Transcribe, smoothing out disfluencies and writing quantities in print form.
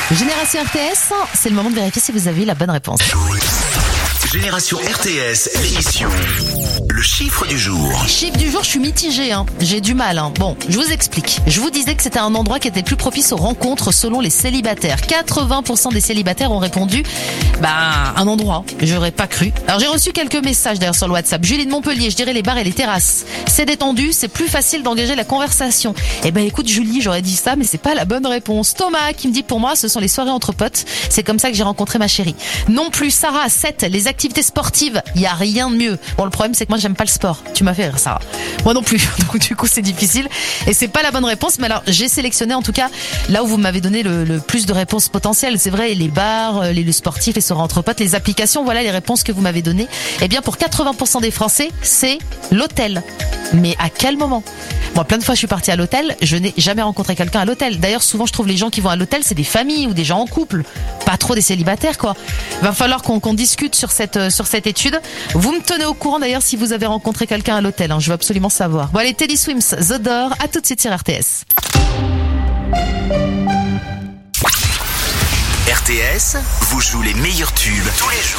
Génération RTS, c'est le moment de vérifier si vous avez eu la bonne réponse. Génération RTS, l'émission. Le chiffre du jour. Chiffre du jour, je suis mitigée, j'ai du mal. Bon, je vous explique. Je vous disais que c'était un endroit qui était plus propice aux rencontres selon les célibataires. 80% des célibataires ont répondu, un endroit. J'aurais pas cru. Alors j'ai reçu quelques messages d'ailleurs sur le WhatsApp. Julie de Montpellier, je dirais les bars et les terrasses. C'est détendu, c'est plus facile d'engager la conversation. Écoute Julie, j'aurais dit ça, mais c'est pas la bonne réponse. Thomas qui me dit pour moi, ce sont les soirées entre potes. C'est comme ça que j'ai rencontré ma chérie. Non plus. Sarah, 7, les activités sportives. Il y a rien de mieux. Bon, le problème c'est que moi j'aime pas le sport. Tu m'as fait rire, Sarah. Moi non plus. Donc du coup c'est difficile. Et c'est pas la bonne réponse. Mais alors j'ai sélectionné en tout cas là où vous m'avez donné le plus de réponses potentielles. C'est vrai, les bars, les sportifs, les soirées entre potes, les applications. Voilà les réponses que vous m'avez données. Eh bien pour 80% des Français, c'est l'hôtel. Mais à quel moment ? Moi, plein de fois, je suis partie à l'hôtel. Je n'ai jamais rencontré quelqu'un à l'hôtel. D'ailleurs, souvent, je trouve les gens qui vont à l'hôtel, c'est des familles ou des gens en couple. Pas trop des célibataires, quoi. Va falloir qu'on discute sur cette étude. Vous me tenez au courant, d'ailleurs, si vous avez rencontré quelqu'un à l'hôtel. Je veux absolument savoir. Bon, allez, Teddy Swims, The Door. À tout de suite sur RTS. RTS vous joue les meilleurs tubes tous les jours.